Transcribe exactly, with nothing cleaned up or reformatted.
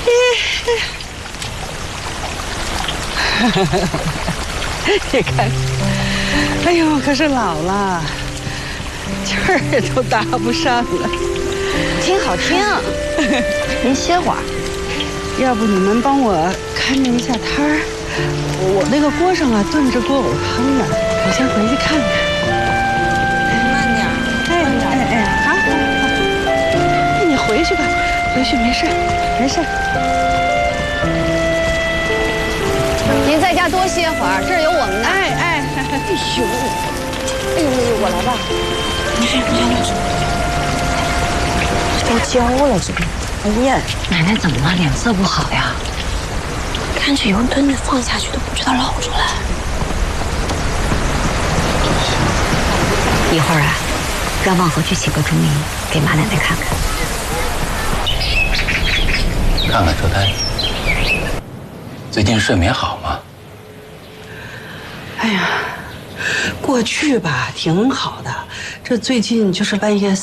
你看，哎呦，可是老了，气儿都搭不上了。 挺好听，您歇会儿。 要不你们帮我看着一下摊儿，我那个锅上啊炖着锅藕汤呢，我先回去看看。 慢点， 哎哎哎，好好好，那你回去吧，回去没事，没事。 您在家多歇会儿，这儿有我们呢。 哎哎，哎呦，哎呦，我来吧。 没事，没事，都焦了这个。哎呀， 奶奶怎么了？脸色不好呀？ 看着油墩子放下去都不知道捞出来。 一会儿啊，让望和去请个中医给马奶奶看看。 看看周丹，最近睡眠好吗？ 哎呀，过去吧挺好的，这最近就是半夜